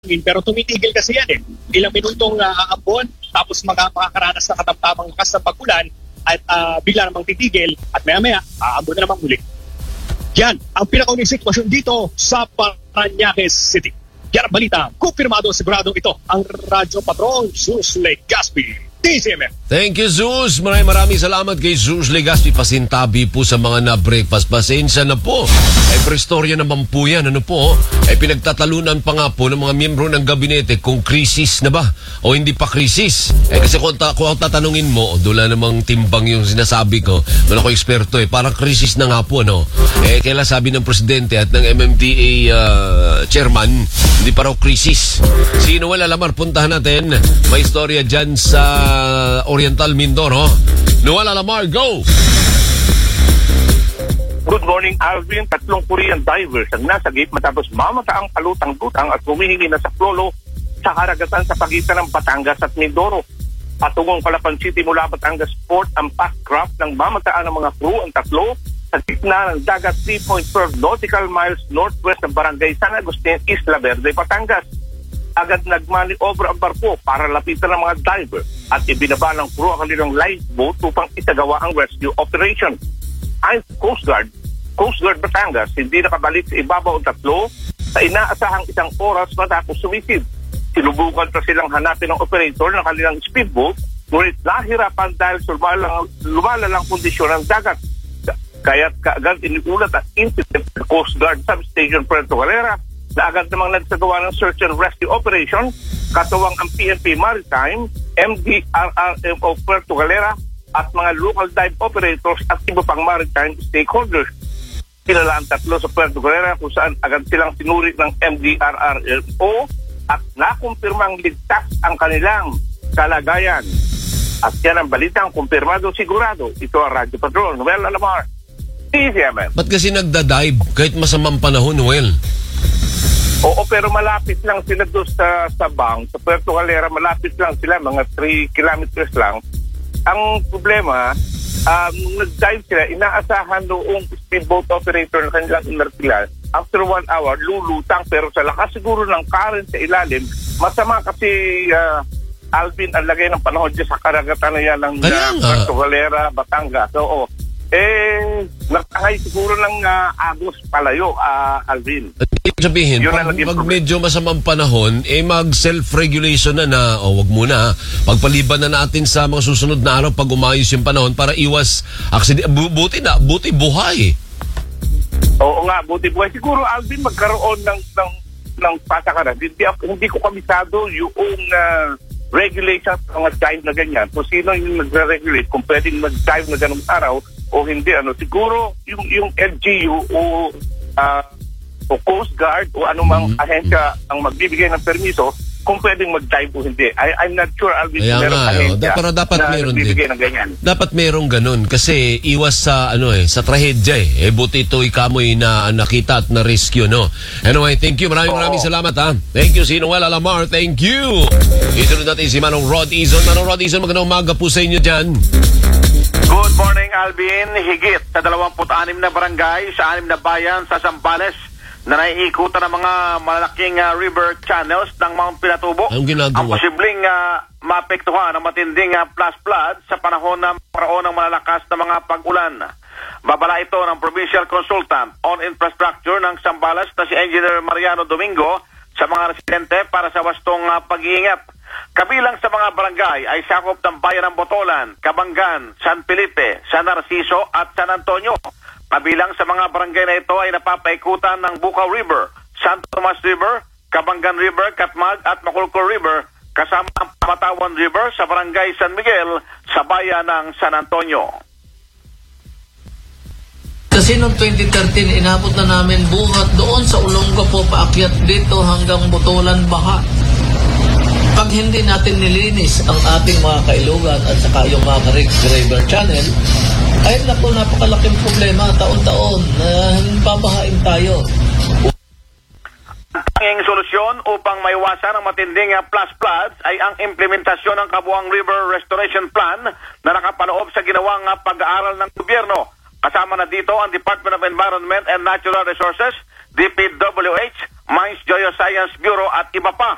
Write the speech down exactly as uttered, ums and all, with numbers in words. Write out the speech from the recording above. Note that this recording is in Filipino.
pero tumitigil kasi yan eh. Ilang minutong uh, aabon, tapos mga makakaranas na katamtamang lakas ng pagulan at uh, bigla namang titigil at maya-maya, aabon na namang muli. Yan ang pinakauling sitwasyon dito sa Parañaque City. Yan ang balita. Kumpirmado sigurado ito ang Radyo Patrol Zeus Legaspi. T C M F. Thank you, Zeus. Maraming maraming salamat kay Zeus Legaspi. Pasintabi po sa mga na-breakfast. Pasensya na po. Ay, prestorya naman po yan. Ano po? Ay, pinagtatalunan pa nga po ng mga miyembro ng gabinete kung krisis na ba o hindi pa krisis. Eh, kasi kung, ta- kung tatanungin mo, doon namang timbang yung sinasabi ko. Wala ko eksperto eh. Parang krisis na nga po, no? Eh, kailan sabi ng presidente at ng M M D A uh, chairman, hindi pa raw krisis. Sino wala lamar? Puntahan natin. May istorya dyan sa Oriental Mindoro. Noel Alamar, go! Good morning, Alvin. Tatlong Korean divers ang nasagip matapos mamataang palutang-lutang at humihingi na sa klolo sa karagatan sa pagitan ng Batangas at Mindoro. Patungong Calapan City mula Batangas Port ang packraft ng mamataan ng mga crew ang tatlo sa gitna ng dagat three point four nautical miles northwest ng barangay San Agustin, Isla Verde, Batangas. Agad nagmani-over ang barko para lapitan ng mga diver at ibinaba ng crew ang kanilang lifeboat upang itagawa ang rescue operation. Ayon sa Coast Guard, Coast Guard Batangas, hindi nakabalik sa ibabaw ang tatlo sa inaasahang isang oras matapos sumisid. Sinubukan pa silang hanapin ng operator ng kanilang speedboat, ngunit nahirapan dahil sa lumalalang, lumalalang kondisyon ng dagat. Kaya't kaagad iniulat ang incident sa Coast Guard Substation Puerto Galera na agad namang nagsagawa ng search and rescue operation, katuwang ang P N P Maritime, M D R R M o Puerto Galera at mga local dive operators at iba pang maritime stakeholders. Kilala ang tatlo sa Puerto Galera kung saan agad silang sinuri ng M D R R M O at nakumpirmang ligtas ang kanilang kalagayan. At yan ang balitang kumpirmado sigurado. Ito ang Radyo Patrol. Noel Alamar, T C M F. Ba't kasi nagda-dive kahit masamang panahon, Noel? Oo, pero malapit lang sila doon sa Sabang, sa Puerto Galera, malapit lang sila, mga three kilometers lang. Ang problema, um, nag-dive sila, inaasahan noong speedboat operator na kanilang inartilan, after one hour, lulutang, pero sa lakas siguro ng current sa ilalim, masama kasi uh, Alvin, ang lagay ng panahon dyan sa karagatan na yan ng uh, Puerto Galera, Batangas. Oo. Eh, nakakay siguro ng uh, agos palayo, uh, Alvin. Ibig sabihin, pag, pag medyo masamang panahon, eh mag-self-regulation na na, o wag muna, pagpaliban na natin sa mga susunod na araw pag umayos yung panahon para iwas aksidente. Buti na, buti buhay. Oo nga, buti buhay. Siguro, Alvin, magkaroon ng, ng, ng pasakaran. Hindi, hindi ko kamisado yung uh, regulation sa mga dive na ganyan. Kung sino yung nagre-regulate, kung pwedeng mag-dive na ganung araw, o hindi, ano, siguro yung yung L G U o uh, o Coast Guard o anumang mm-hmm. ahensya ang magbibigay ng permiso kung pwedeng mag-dive o hindi. I, I'm not sure, Alvin, kung meron ahensya pero dapat na meron nagbibigay din. ng ganyan. Dapat merong ganun kasi iwas sa ano eh sa trahedya eh. Eh buti ito ikamoy na nakita at na rescue, no. Anyway, thank you. Maraming Oo. maraming salamat ha. Thank you, si Noel Alamar. Thank you. Isunod natin si Manong Rod Izon. Manong Rod Izon, magandang umaga po sa inyo dyan. Good morning, Alvin. Higit sa dalawampu't anim na barangay sa anim na bayan sa Zambales na naiikutan ng mga malalaking uh, river channels ng Mount Pinatubo. Anong ginagawa? Ang posibleng uh, maapektuhan ng matinding uh, flash flood sa panahon na paraon ng malalakas na mga pag-ulan. Babala ito ng Provincial Consultant on Infrastructure ng Zambales na si Engineer Mariano Domingo sa mga residente para sa wastong uh, pag-iingat. Kabilang sa mga barangay ay sakop ng bayan ng Botolan, Cabangan, San Felipe, San Narciso at San Antonio. Kabilang sa mga barangay na ito ay napapaikutan ng Bukaw River, San Tomas River, Cabangan River, Katmag at Maculcor River, kasama ang Pamatawan River sa barangay San Miguel sa bayan ng San Antonio. Kasi noong twenty thirteen, inabot na namin buhat doon sa Olonga po, paakyat dito hanggang Botolan Baha. Pag hindi natin nilinis ang ating mga kailugan at saka yung mga river channel, ay naku, napakalaking problema taon-taon na uh, babahain tayo. Ang tanging solusyon upang maiwasan ang matinding flash floods ay ang implementasyon ng Kabuang River Restoration Plan na nakapaloob sa ginawang pag-aaral ng gobyerno. Kasama na dito ang Department of Environment and Natural Resources, D P W H, Mines Geoscience Bureau at iba pa.